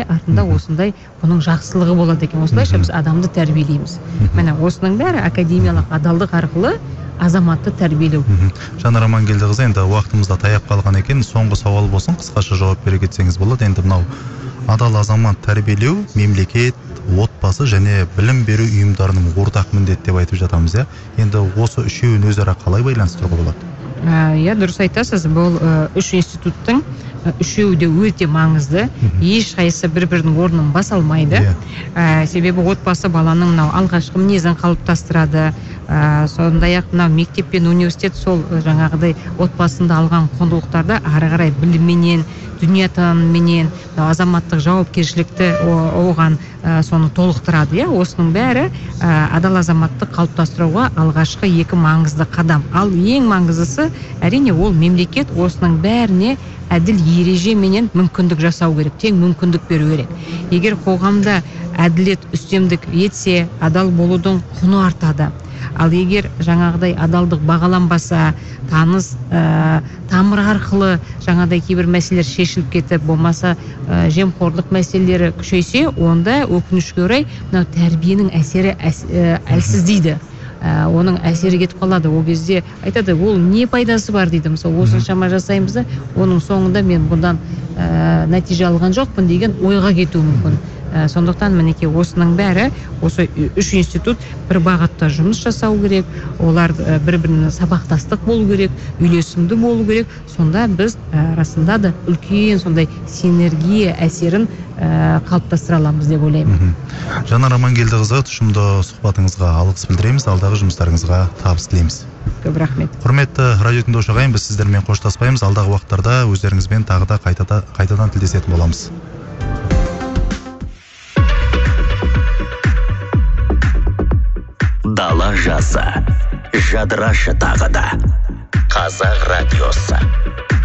болса, артында осындай бұның жақсылығы болады екен. Осылайша біз адамды тәрбиелейміз. Міне осының бәрі академиялық адалдық арқылы азаматты тәрбиелеу. Жанар Амангелдіқызы, енді уақытымызда таяп қалған екен. Соңғы сауал болсын, қысқаша жауап бере кетсеңіз болады. Енді мынау адал азамат тәрбиелеу мемлекет, отбасы және білім беру ұйымдарының ортақ міндеті деп айтып жатамыз, иә. Енді осы үшеуін өзара қалай байланыстыруға болады? Иә, дұрыс айтасыз. Бұл үш институттың үшеуі де өте маңызды. Ешқайсысы бір-бірінің орнын баса алмайды. Себебі отбасы баланың мынау алғашқы мінезін қалыптастырады. Сондай-ақ мынау мектеп пен университет сол жаңағыдай отбасында алған құндылықтарды ары қарай білімменен, дүниетанымменен, азаматтық жауапкершілікті оған соны толықтырады. Иә, осының бәрі адал азаматты қалыптастыруға алғашқы екі маңызды қадам. Ал ең маңыздысы әрине ол мемлекет осының бәріне әділ ереже менен мүмкіндік жасау керек, тең мүмкіндік беру керек. Егер қоғамда әділет үстемдік етсе, адал болудың құны артады. Ал егер жаңағыдай адалдық бағаланбаса, таныс тамыр арқылы жаңағыдай кейбір мәселелер шешіліп кетіп, болмаса жемқорлық мәселелері күшейсе, онда өкінішке орай мынау тәрбиенің әсері әлсіздейді. Оның әсері кетіп қалады. Ол кезде айтады, ол не пайдасы бар дейді. Мысалы, осыншама жасаймыз да, оның соңында мен бұдан нәтиже алған жоқпын деген ойға кетуі мүмкін. Сондықтан мінекей осының бәрі, осы үш институт бір бағытта жұмыс жасау керек, олар бір-біріне сабақтастық болу керек, үйлесімді болу керек. Сонда біз расында да үлкен сондай синергия әсерін қалыптастыра аламыз деп ойлаймын. Жанар Амангелдіқызы, тұшымды сұхбатыңызға алғыс білдіреміз, алдағы жұмыстарыңызға табыс тілейміз. Көп рахмет. Құрметті радио тыңдаушы ағайын, біз сіздермен қоштаспаймыз. Алдағы уақыттарда өздеріңізбен тағы да қайтадан тілдесетін боламыз. Дала жасы, жадырашы тағы да. Қазақ радиосы.